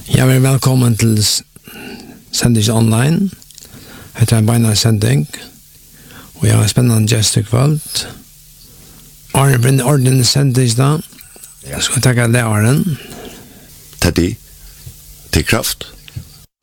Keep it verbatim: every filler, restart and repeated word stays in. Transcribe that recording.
Ja, vi er velkommen til Sendings Online. Hette en beina sending. Og jeg har en spennende gjest i kveld. Arne blir ordentlig sendings da. Jeg skal takke det, Arne. Teddy, til kraft.